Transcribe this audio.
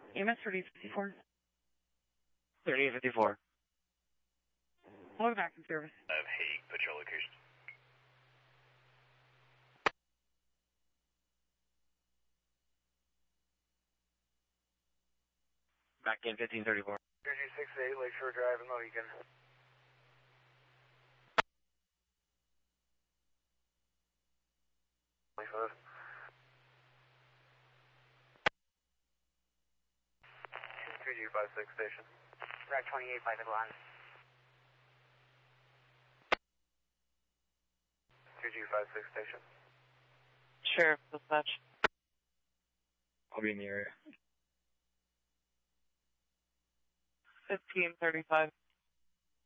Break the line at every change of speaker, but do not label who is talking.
EMS 3854.
3854.
Welcome back in service.
I have Hague, patrol location.
Back in 1534.
3268 Lakeshore Drive in Mohegan. $25. 3256 station.
Route 28 by the Glen.
3256 station.
Sheriff, dispatch.
I'll be in the area.
1535.